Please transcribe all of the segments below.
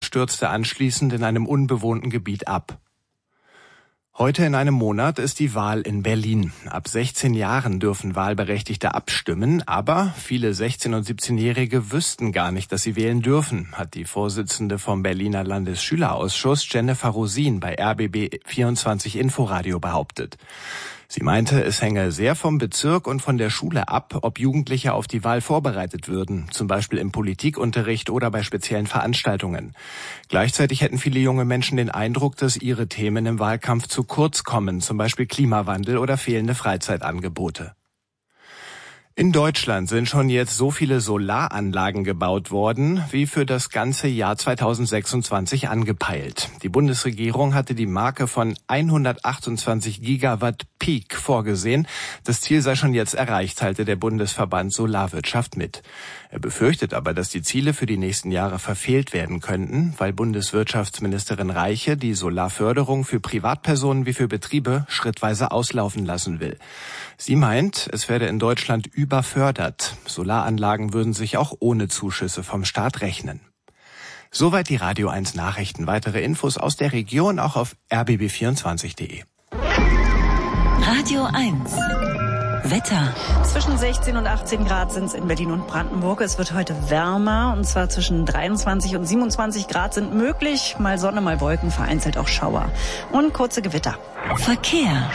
stürzte anschließend in einem unbewohnten Gebiet ab. Heute in einem Monat ist die Wahl in Berlin. Ab 16 Jahren dürfen Wahlberechtigte abstimmen, aber viele 16- und 17-Jährige wüssten gar nicht, dass sie wählen dürfen, hat die Vorsitzende vom Berliner Landesschülerausschuss Jennifer Rosin bei RBB 24 Inforadio behauptet. Sie meinte, es hänge sehr vom Bezirk und von der Schule ab, ob Jugendliche auf die Wahl vorbereitet würden, zum Beispiel im Politikunterricht oder bei speziellen Veranstaltungen. Gleichzeitig hätten viele junge Menschen den Eindruck, dass ihre Themen im Wahlkampf zu kurz kommen, zum Beispiel Klimawandel oder fehlende Freizeitangebote. In Deutschland sind schon jetzt so viele Solaranlagen gebaut worden, wie für das ganze Jahr 2026 angepeilt. Die Bundesregierung hatte die Marke von 128 Gigawatt Peak vorgesehen. Das Ziel sei schon jetzt erreicht, teilte der Bundesverband Solarwirtschaft mit. Er befürchtet aber, dass die Ziele für die nächsten Jahre verfehlt werden könnten, weil Bundeswirtschaftsministerin Reiche die Solarförderung für Privatpersonen wie für Betriebe schrittweise auslaufen lassen will. Sie meint, es werde in Deutschland überfördert. Solaranlagen würden sich auch ohne Zuschüsse vom Staat rechnen. Soweit die Radio 1 Nachrichten. Weitere Infos aus der Region auch auf rbb24.de. Radio 1 Wetter. Zwischen 16 und 18 Grad sind es in Berlin und Brandenburg. Es wird heute wärmer, und zwar zwischen 23 und 27 Grad sind möglich. Mal Sonne, mal Wolken, vereinzelt auch Schauer. Und kurze Gewitter. Verkehr.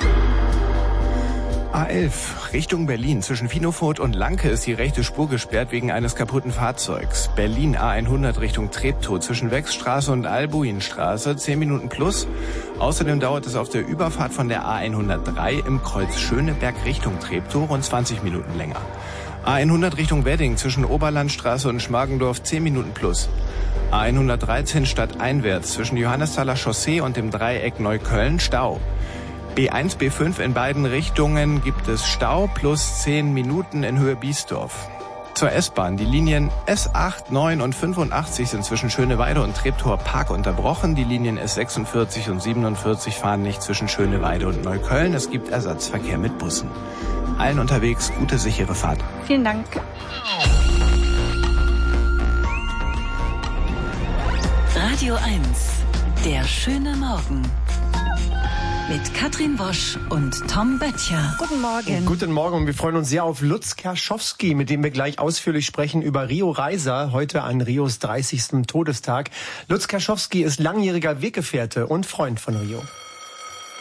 A11 Richtung Berlin. Zwischen Finofurt und Lanke ist die rechte Spur gesperrt wegen eines kaputten Fahrzeugs. Berlin A100 Richtung Treptow. Zwischen Wechsstraße und Albuinstraße 10 Minuten plus. Außerdem dauert es auf der Überfahrt von der A103 im Kreuz Schöneberg Richtung Treptow rund 20 Minuten länger. A100 Richtung Wedding zwischen Oberlandstraße und Schmargendorf 10 Minuten plus. A113 stadteinwärts zwischen Johannesthaler Chaussee und dem Dreieck Neukölln Stau. B1, B5 in beiden Richtungen gibt es Stau plus 10 Minuten in Höhe Biesdorf. Zur S-Bahn. Die Linien S8, 9 und 85 sind zwischen Schöneweide und Treptower Park unterbrochen. Die Linien S46 und 47 fahren nicht zwischen Schöneweide und Neukölln. Es gibt Ersatzverkehr mit Bussen. Allen unterwegs gute, sichere Fahrt. Vielen Dank. Radio 1, der schöne Morgen. Mit Katrin Wosch und Tom Böttcher. Guten Morgen. Guten Morgen, und wir freuen uns sehr auf Lutz Kerschowski, mit dem wir gleich ausführlich sprechen über Rio Reiser, heute an Rios 30. Todestag. Lutz Kerschowski ist langjähriger Weggefährte und Freund von Rio.